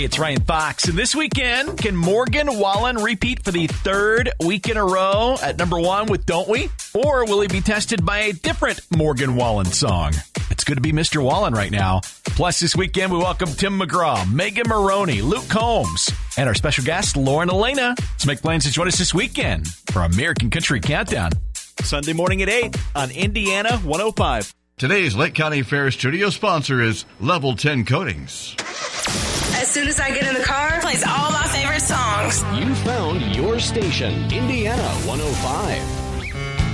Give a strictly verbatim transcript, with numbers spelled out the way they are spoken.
It's Ryan Fox, and this weekend, can Morgan Wallen repeat for the third week in a row at number one with Don't We? Or will he be tested by a different Morgan Wallen song? It's good to be Mister Wallen right now. Plus, this weekend, we welcome Tim McGraw, Megan Maroney, Luke Combs, and our special guest, Lauren Elena. Let's make plans to join us this weekend for American Country Countdown. Sunday morning at eight on Indiana one oh five. Today's Lake County Fair studio sponsor is Level ten Coatings. As soon as I get in the car, it plays all my favorite songs. You found your station, Indiana one oh five.